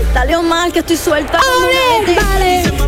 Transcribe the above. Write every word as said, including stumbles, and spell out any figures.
Dale Omar que estoy suelta. A ver, vale.